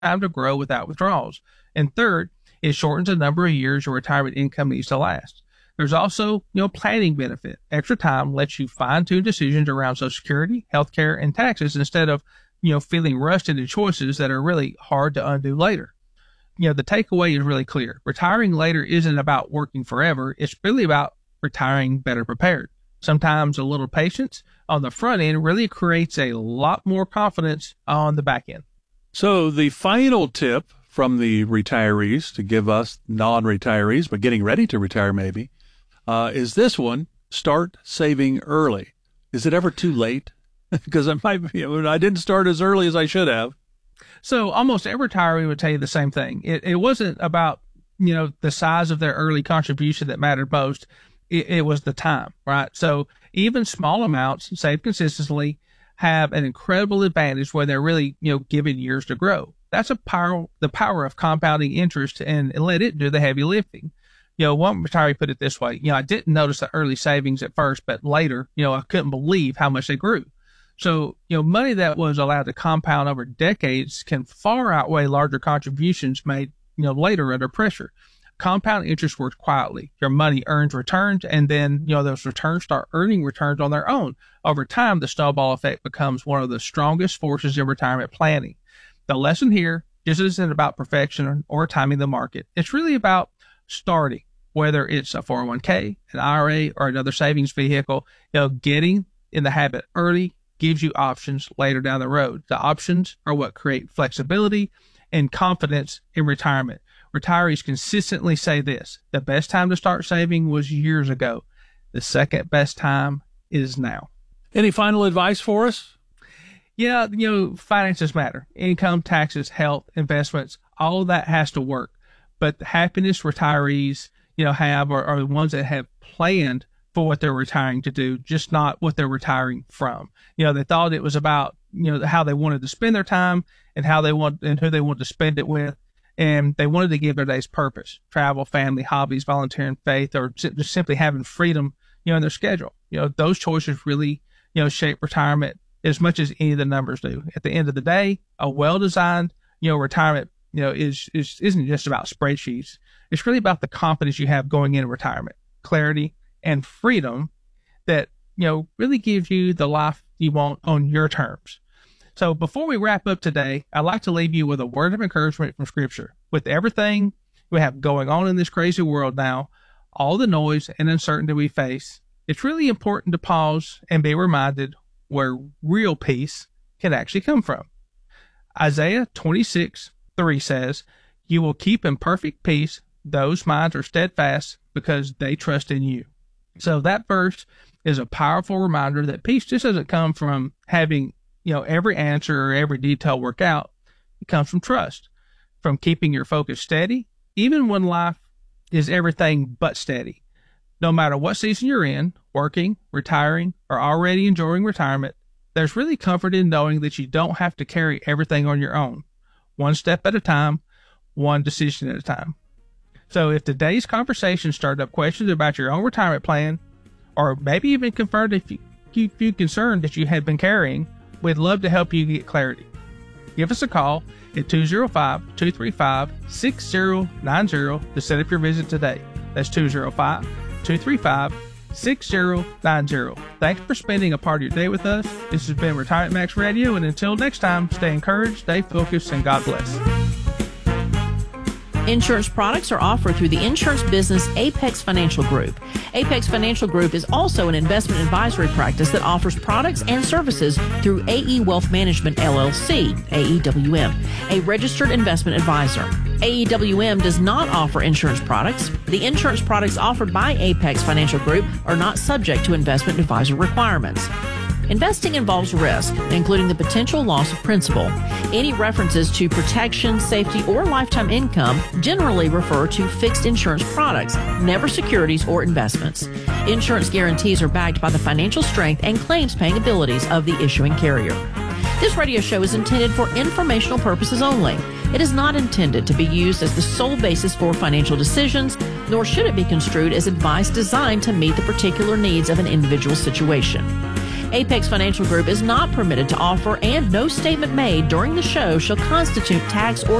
time to grow without withdrawals. And third, it shortens the number of years your retirement income needs to last. There's also, planning benefit. Extra time lets you fine-tune decisions around Social Security, healthcare, and taxes instead of, feeling rushed into choices that are really hard to undo later. The takeaway is really clear. Retiring later isn't about working forever. It's really about retiring better prepared. Sometimes a little patience on the front end really creates a lot more confidence on the back end. So the final tip from the retirees to give us non-retirees, but getting ready to retire maybe, is this one: start saving early. Is it ever too late? Because I didn't start as early as I should have. So almost every retiree would tell you the same thing. It wasn't about, the size of their early contribution that mattered most. It was the time, right? So even small amounts saved consistently have an incredible advantage when they're really, given years to grow. That's the power of compounding interest and let it do the heavy lifting. One retiree put it this way: I didn't notice the early savings at first, but later, I couldn't believe how much they grew. So, money that was allowed to compound over decades can far outweigh larger contributions made, later under pressure. Compound interest works quietly. Your money earns returns, and then, those returns start earning returns on their own. Over time, the snowball effect becomes one of the strongest forces in retirement planning. The lesson here just isn't about perfection or timing the market. It's really about starting, whether it's a 401k, an IRA, or another savings vehicle. Getting in the habit early gives you options later down the road. The options are what create flexibility and confidence in retirement. Retirees consistently say this: the best time to start saving was years ago. The second best time is now. Any final advice for us? Yeah, finances matter. Income, taxes, health, investments, all of that has to work. But the happiness retirees, have are the ones that have planned for what they're retiring to do, just not what they're retiring from. They thought it was about, how they wanted to spend their time and who they wanted to spend it with. And they wanted to give their days purpose: travel, family, hobbies, volunteering, faith, or just simply having freedom, in their schedule. Those choices really, shape retirement as much as any of the numbers do. At the end of the day, a well-designed, retirement, isn't just about spreadsheets. It's really about the confidence you have going into retirement, clarity, and freedom that, really gives you the life you want on your terms. So before we wrap up today, I'd like to leave you with a word of encouragement from Scripture. With everything we have going on in this crazy world now, all the noise and uncertainty we face, it's really important to pause and be reminded where real peace can actually come from. Isaiah 26:3 says, "You will keep in perfect peace those minds are steadfast because they trust in you." So that verse is a powerful reminder that peace just doesn't come from having, every answer or every detail work out. It comes from trust, from keeping your focus steady, even when life is everything but steady. No matter what season you're in, working, retiring, or already enjoying retirement, there's really comfort in knowing that you don't have to carry everything on your own. One step at a time, one decision at a time. So if today's conversation stirred up questions about your own retirement plan, or maybe even confirmed a few concerns that you had been carrying, we'd love to help you get clarity. Give us a call at 205-235-6090 to set up your visit today. That's 205-235-6090. Thanks for spending a part of your day with us. This has been Retirement Max Radio, and until next time, stay encouraged, stay focused, and God bless. Insurance products are offered through the insurance business Apex Financial Group. Apex Financial Group is also an investment advisory practice that offers products and services through AE Wealth Management LLC, AEWM, a registered investment advisor. AEWM does not offer insurance products. The insurance products offered by Apex Financial Group are not subject to investment advisor requirements. Investing involves risk, including the potential loss of principal. Any references to protection, safety, or lifetime income generally refer to fixed insurance products, never securities or investments. Insurance guarantees are backed by the financial strength and claims-paying abilities of the issuing carrier. This radio show is intended for informational purposes only. It is not intended to be used as the sole basis for financial decisions, nor should it be construed as advice designed to meet the particular needs of an individual situation. Apex Financial Group is not permitted to offer, and no statement made during the show shall constitute tax or